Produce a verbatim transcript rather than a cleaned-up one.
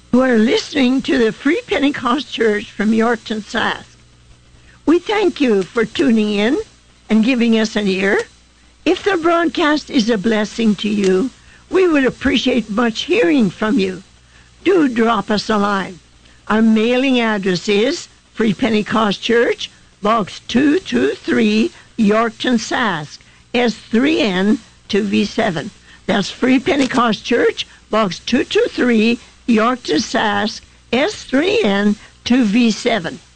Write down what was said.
You are listening to the Free Pentecost Church from Yorkton, Sask. We thank you for tuning in and giving us an ear. If the broadcast is a blessing to you, we would appreciate much hearing from you. Do drop us a line. Our mailing address is Free Pentecost Church, Box two two three, Yorkton, Sask, S three N two V seven. That's Free Pentecost Church, Box two two three, Yorkton, Sask, S three N two V seven.